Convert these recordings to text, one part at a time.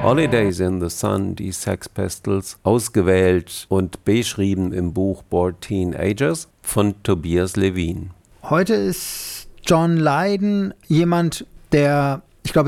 Holidays in the Sun, die Sex Pistols, ausgewählt und beschrieben im Buch Bored Teenagers von Tobias Levin. Heute ist John Lydon jemand, der, ich glaube,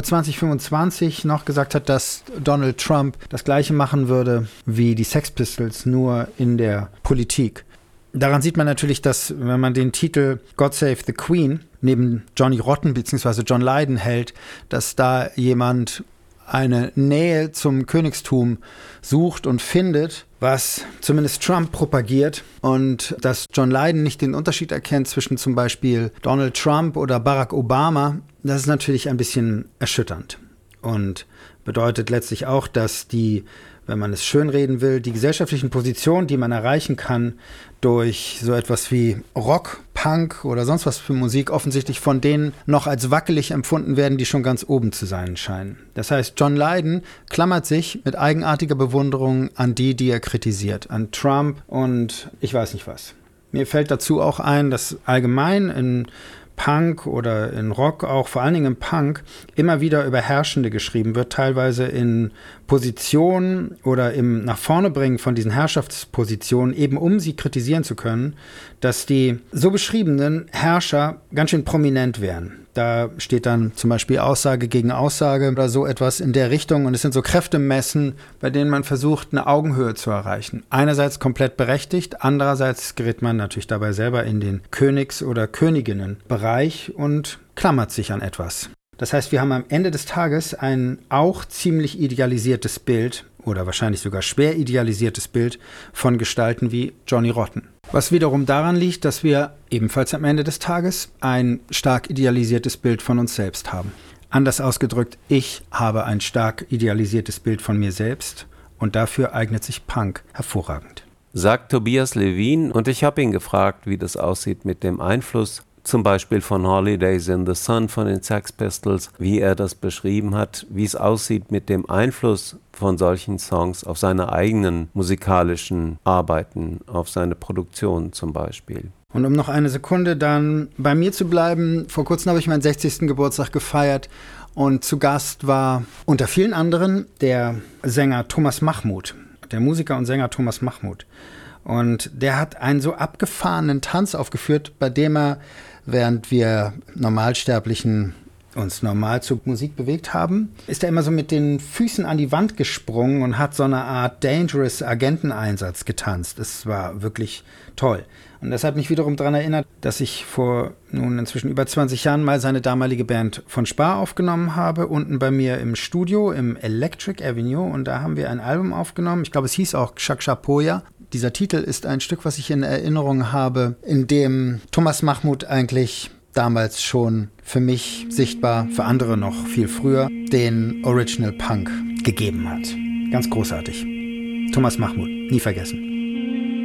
2025 noch gesagt hat, dass Donald Trump das Gleiche machen würde wie die Sex Pistols, nur in der Politik. Daran sieht man natürlich, dass, wenn man den Titel God Save the Queen neben Johnny Rotten bzw. John Lydon hält, dass da jemand eine Nähe zum Königstum sucht und findet, was zumindest Trump propagiert, und dass John Lydon nicht den Unterschied erkennt zwischen zum Beispiel Donald Trump oder Barack Obama, das ist natürlich ein bisschen erschütternd und bedeutet letztlich auch, dass die, wenn man es schönreden will, die gesellschaftlichen Positionen, die man erreichen kann durch so etwas wie Rock, Punk oder sonst was für Musik, offensichtlich von denen noch als wackelig empfunden werden, die schon ganz oben zu sein scheinen. Das heißt, John Lydon klammert sich mit eigenartiger Bewunderung an die er kritisiert, an Trump und ich weiß nicht was. Mir fällt dazu auch ein, dass allgemein in Punk oder in Rock, auch vor allen Dingen im Punk, immer wieder über Herrschende geschrieben wird, teilweise in Positionen oder im nach vorne bringen von diesen Herrschaftspositionen, eben um sie kritisieren zu können, dass die so beschriebenen Herrscher ganz schön prominent wären. Da steht dann zum Beispiel Aussage gegen Aussage oder so etwas in der Richtung. Und es sind so Kräftemessen, bei denen man versucht, eine Augenhöhe zu erreichen. Einerseits komplett berechtigt, andererseits gerät man natürlich dabei selber in den Königs- oder Königinnenbereich und klammert sich an etwas. Das heißt, wir haben am Ende des Tages ein auch ziemlich idealisiertes Bild oder wahrscheinlich sogar schwer idealisiertes Bild von Gestalten wie Johnny Rotten. Was wiederum daran liegt, dass wir ebenfalls am Ende des Tages ein stark idealisiertes Bild von uns selbst haben. Anders ausgedrückt, ich habe ein stark idealisiertes Bild von mir selbst und dafür eignet sich Punk hervorragend. Sagt Tobias Levin, und ich habe ihn gefragt, wie das aussieht mit dem Einfluss zum Beispiel von Holidays in the Sun von den Sex Pistols, wie er das beschrieben hat, wie es aussieht mit dem Einfluss von solchen Songs auf seine eigenen musikalischen Arbeiten, auf seine Produktion zum Beispiel. Und um noch eine Sekunde dann bei mir zu bleiben, vor kurzem habe ich meinen 60. Geburtstag gefeiert und zu Gast war unter vielen anderen der Sänger Thomas Mahmut, der Musiker und Sänger Thomas Mahmut. Und der hat einen so abgefahrenen Tanz aufgeführt, bei dem er, während wir Normalsterblichen uns normal zur Musik bewegt haben, ist er immer so mit den Füßen an die Wand gesprungen und hat so eine Art Dangerous Agenteneinsatz getanzt. Das war wirklich toll. Und das hat mich wiederum daran erinnert, dass ich vor nun inzwischen über 20 Jahren mal seine damalige Band von Spar aufgenommen habe, unten bei mir im Studio im Electric Avenue. Und da haben wir ein Album aufgenommen. Ich glaube, es hieß auch Chakshapoya. Dieser Titel ist ein Stück, was ich in Erinnerung habe, in dem Thomas Mahmut eigentlich damals schon für mich sichtbar, für andere noch viel früher, den Original Punk gegeben hat. Ganz großartig. Thomas Mahmut, nie vergessen.